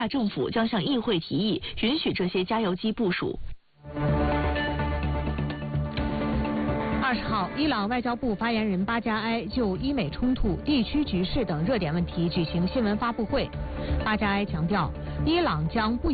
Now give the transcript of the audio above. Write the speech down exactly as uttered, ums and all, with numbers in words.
政府将向议会提议允许这些加油机部署。 二十号，伊朗外交部发言人巴加埃就伊美冲突、地区局势等热点问题举行新闻发布会。巴加埃强调，伊朗将不